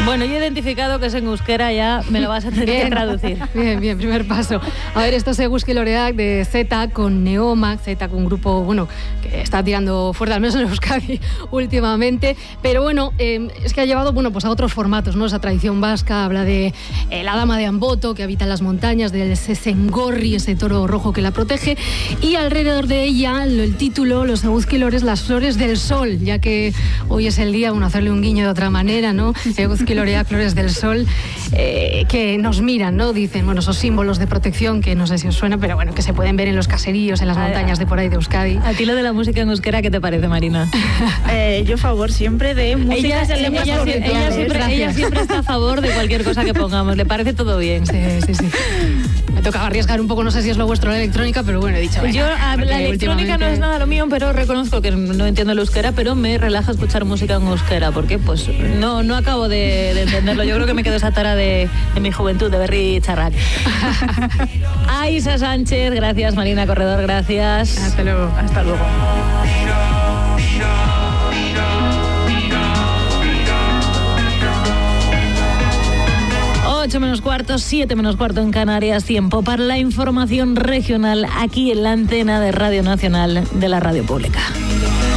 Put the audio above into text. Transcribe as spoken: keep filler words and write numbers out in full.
Bueno, yo he identificado que es en euskera, ya me lo vas a tener bien, que traducir. Bien, bien, primer paso. A ver, esto es Eguzki Loreak de Z con Neoma, Z con un grupo, bueno, que está tirando fuerte, al menos en Euskadi últimamente, pero bueno, eh, es que ha llevado, bueno, pues a otros formatos, ¿no? Esa tradición vasca, habla de eh, la dama de Amboto, que habita en las montañas, del Sesengorri, ese toro rojo que la protege, y alrededor de ella, el título, los Eguzki Lores, las flores del sol, ya que hoy es el día, bueno, hacerle un guiño de otra manera, ¿no? Eguzki Loreak, flores del sol, eh, que nos miran, ¿no? Dicen, bueno, esos símbolos de protección que no sé si os suena, pero bueno, que se pueden ver en los caseríos, en las montañas de por ahí de Euskadi. ¿A ti lo de la música en euskera qué te parece, Marina? eh, yo a favor siempre de música ella, en lenguas ella, ella, ella, siempre, ella siempre está a favor de cualquier cosa que pongamos, le parece todo bien. Sí, sí, sí. Me tocaba arriesgar un poco, no sé si es lo vuestro la electrónica, pero bueno, he dicho... Venga, yo, a, la electrónica últimamente... no es nada lo mío, pero reconozco que no entiendo el euskera, pero me relaja escuchar música en euskera, porque pues no, no acabo de, de entenderlo. Yo creo que me quedo esa tara de, de mi juventud, de Berri Charrac. Aisa Sánchez, gracias. Marina Corredor, gracias. Hasta luego. Hasta luego. ocho menos cuarto, siete menos cuarto en Canarias. Tiempo para la información regional aquí en la antena de Radio Nacional de la Radio Pública.